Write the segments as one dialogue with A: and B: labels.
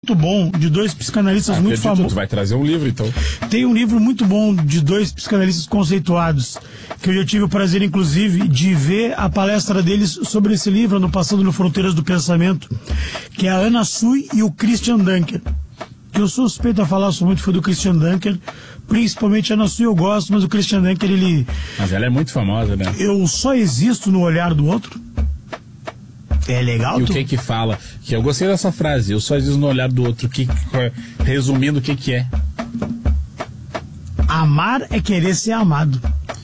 A: muito bom de dois psicanalistas muito famosos.
B: Tu vai trazer um livro, então.
A: Tem um livro muito bom de dois psicanalistas conceituados, que eu já tive o prazer, inclusive, de ver a palestra deles sobre esse livro, ano passado, no Fronteiras do Pensamento, que é a Anna Sui e o Christian Dunker. Que eu sou suspeito a falar, sou muito fã do Christian Dunker, principalmente a Anna Sui eu gosto, mas o Christian Dunker, ele...
B: Mas ela é muito famosa, né?
A: Eu só existo no olhar do outro. É legal.
B: E o que fala? Que eu gostei dessa frase, eu só existo no olhar do outro. Resumindo, o que é?
A: Amar é querer ser amado.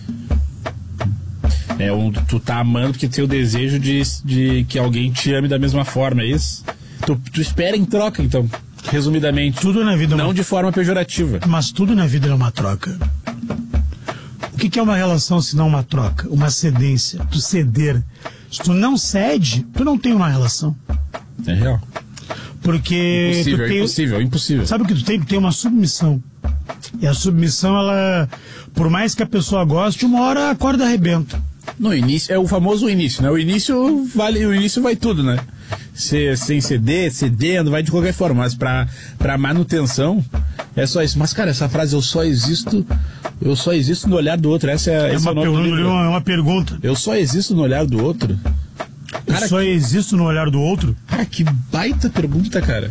B: Tu tá amando porque tem o desejo de que alguém te ame da mesma forma, é isso? Tu espera em troca, então, resumidamente.
A: Tudo na vida
B: não de forma pejorativa.
A: Mas tudo na vida é uma troca. O que é uma relação se não uma troca? Uma cedência, tu ceder. Se tu não cede, tu não tem uma relação.
B: É real.
A: Porque
B: impossível.
A: Sabe o que tu tem? Tu tem uma submissão. E a submissão, ela, por mais que a pessoa goste, uma hora a corda arrebenta.
B: No início, é o famoso início, né? O início vai tudo, né? Sem ceder, cedendo, vai de qualquer forma. Mas pra manutenção, é só isso. Mas, cara, essa frase, eu só existo no olhar do outro. Essa é
A: uma pergunta.
B: Eu só existo no olhar do outro? Cara,
A: eu só existo no olhar do outro?
B: Cara, que baita pergunta, cara.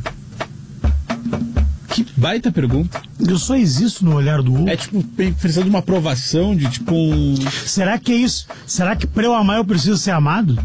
B: Que baita pergunta.
A: Eu só existo no olhar do outro?
B: É tipo, precisando de uma aprovação, de tipo um...
A: Será que é isso? Será que pra eu amar eu preciso ser amado?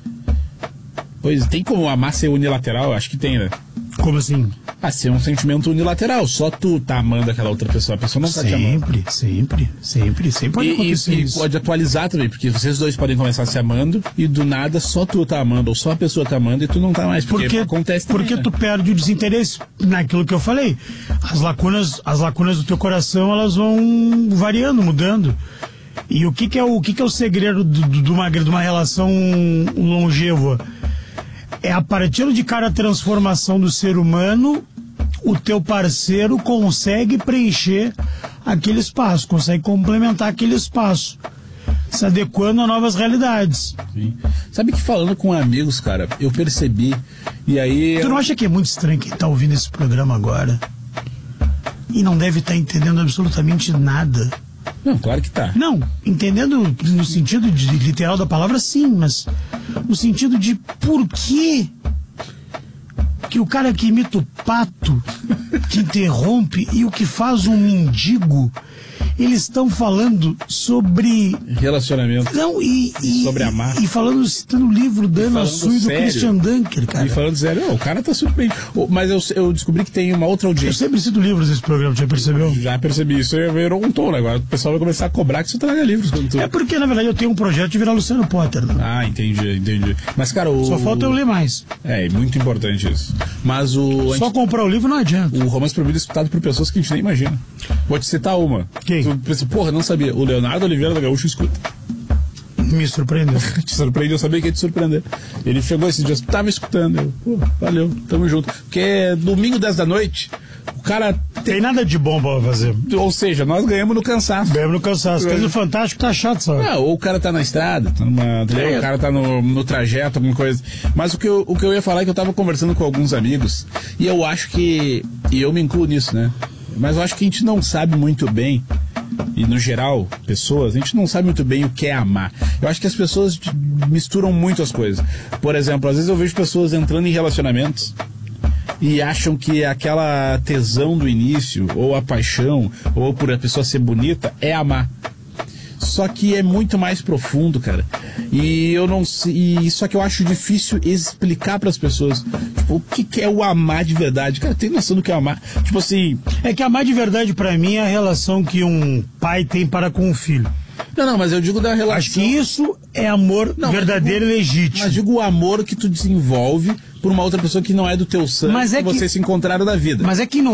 B: Pois, tem como amar ser unilateral? Acho que tem, né?
A: Como assim?
B: Ser um sentimento unilateral. Só tu tá amando aquela outra pessoa. A pessoa não tá te amando.
A: Sempre pode acontecer isso.
B: E pode atualizar também, porque vocês dois podem começar se amando e do nada só tu tá amando, ou só a pessoa tá amando e tu não tá mais. Porque acontece também,
A: porque tu perde o desinteresse naquilo que eu falei. As lacunas do teu coração, elas vão variando, mudando. E o que é o segredo de uma relação longeva? É a partir de cada transformação do ser humano, o teu parceiro consegue preencher aquele espaço, consegue complementar aquele espaço, se adequando a novas realidades.
B: Sim. Sabe que falando com amigos, cara, eu percebi, e aí...
A: Tu não acha que é muito estranho quem tá ouvindo esse programa agora e não deve estar entendendo absolutamente nada?
B: Não, claro que tá.
A: Não, entendendo no sentido literal da palavra, sim, mas no sentido de por quê que o cara que imita o pato, que interrompe, e o que faz um mendigo, eles estão falando sobre...
B: relacionamento.
A: Não,
B: sobre amar.
A: E falando, citando o livro da Anna Sui e do Christian Dunker, cara.
B: E falando sério, o cara tá super bem. Mas eu descobri que tem uma outra audiência.
A: Eu sempre cito livros nesse programa, já percebeu?
B: Já percebi, isso virou um tom, né? Agora o pessoal vai começar a cobrar que você traga livros. Quando tu...
A: É porque, na verdade, eu tenho um projeto de virar Luciano Potter. Né?
B: Ah, entendi. Mas, cara,
A: só falta eu ler mais.
B: É muito importante isso. Mas
A: só comprar o livro não adianta.
B: O Romance Proibido é escutado por pessoas que a gente nem imagina. Vou te citar uma.
A: Quem?
B: Tu pensa, porra, não sabia. O Leonardo Oliveira da Gaúcha escuta.
A: Me surpreendeu.
B: Te surpreendeu, eu sabia que ia te surpreender. Ele chegou esses dias, tava escutando. Eu, pô, valeu, tamo junto. Porque domingo 10 da noite, o cara...
A: Tem nada de bom pra fazer.
B: Ou seja, nós ganhamos no cansaço.
A: Ganhamos no cansaço. Coisa fantástico tá chato, sabe?
B: Ou o cara tá na estrada, o cara tá no trajeto, alguma coisa. Mas o que eu ia falar é que eu tava conversando com alguns amigos, e eu acho que... E eu me incluo nisso, né? Mas eu acho que a gente não sabe muito bem, e no geral, pessoas, a gente não sabe muito bem o que é amar. Eu acho que as pessoas misturam muito as coisas. Por exemplo, às vezes eu vejo pessoas entrando em relacionamentos e acham que aquela tesão do início, ou a paixão, ou por a pessoa ser bonita, é amar. Só que é muito mais profundo, cara. E eu não sei. Só que eu acho difícil explicar para as pessoas, tipo, o que é o amar de verdade. Cara, tem noção do que é amar? Tipo assim.
A: É que amar de verdade para mim é a relação que um pai tem para com um filho.
B: Não, mas eu digo da relação.
A: Acho que isso é amor verdadeiro e legítimo.
B: Mas digo o amor que tu desenvolve por uma outra pessoa que não é do teu sangue, mas é que vocês se encontraram na vida.
A: Mas é que em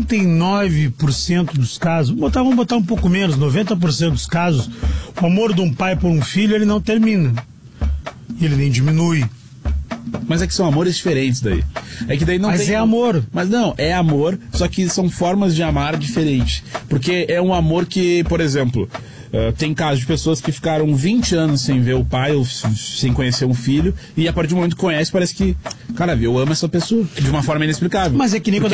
A: 99% dos casos, vamos botar um pouco menos, 90% dos casos, o amor de um pai por um filho, ele não termina. Ele nem diminui.
B: Mas é que são amores diferentes daí. É que daí não
A: mas
B: tem...
A: é amor.
B: Mas não, é amor, só que são formas de amar diferentes. Porque é um amor que, por exemplo... tem casos de pessoas que ficaram 20 anos sem ver o pai ou sem conhecer um filho, e a partir do momento que conhece, parece que, cara, eu amo essa pessoa de uma forma inexplicável.
A: Mas é que nem quando